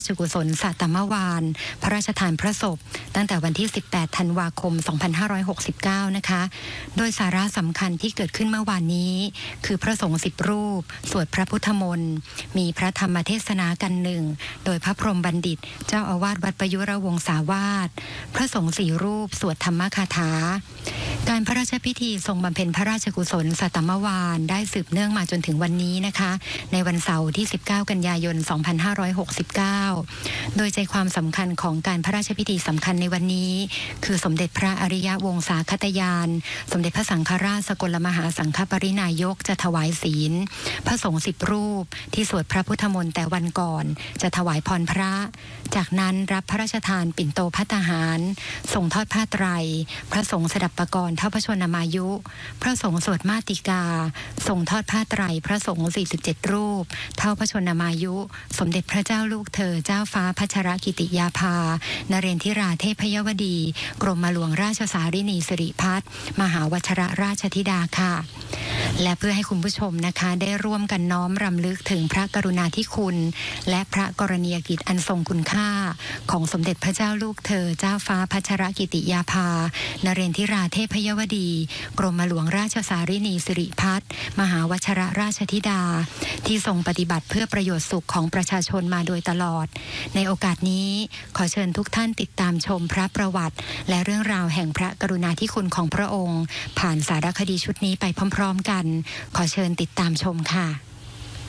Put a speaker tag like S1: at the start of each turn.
S1: กุศลสัตมวานพระราชทานพระศพตั้งแต่วันที่ 18 ธันวาคม 2569 นะคะ โดยสาระสำคัญที่เกิดขึ้นเมื่อวานนี้คือพระสงฆ์10 รูปสวดพระพุทธมนต์มีพระธรรมเทศนากันหนึ่งโดยพระพรหมบัณฑิตเจ้าอาวาสวัดประยุรวงศาวาสพระสงฆ์4 รูปสวดธรรมคาถาการพระราชพิธีทรงบำเพ็ญพระราชกุศลสัตมวานได้สืบเนื่องมาจนถึงวันนี้นะคะในวันเสาร์ที่ 19 กันยายน 2569 โดยใจความสำคัญของการพระราชพิธีสำคัญในวันนี้คือสมเด็จพระอริยวงศาคตยานสมเด็จพระสังฆราชสกลมหาสังฆปรินายกจะถวายศีลพระสงฆ์10 รูปที่สวดพระพุทธมนต์แต่วันก่อนจะถวายพรพระจากนั้นรับพระราชทานปิ่นโตภัตตาหารส่งทอดผ้าไตรพระสงฆ์สดับปกรณ์เท่าพระชนมายุพระสงฆ์สวดมาติกาส่งทอดผ้าไตรพระสงฆ์47 รูปเท่าพระชนมายุสมเด็จพระเจ้าลูกเธอเจ้าฟ้าพัชรกิติยาภานเรนทิราเทพยวดีกรมหลวงราชสารินีสิริพัฒน์มหาวชิรราชธิดาค่ะและเพื่อให้คุณผู้ชมนะคะได้ร่วมกันน้อมรำลึกถึงพระกรุณาธิคุณและพระกรณียกิจอันทรงคุณค่าของสมเด็จพระเจ้าลูกเธอเจ้าฟ้าพัชรกิติยาภานเรนทิราเทพยวดีกรมหลวงราชสารินีสิริพัฒน์มหาวชิรราชธิดาที่ทรงปฏิบัติเพื่อประโยชน์สุขของประชาชนมาโดยตลอดในโอกาสนี้ขอเชิญทุกท่านติดตามชมพระประวัติและเรื่องราวแห่งพระกรุณาธิคุณของพระองค์ผ่านสารคดีชุดนี้ไปพร้อมๆกันขอเชิญติดตามชมค่ะ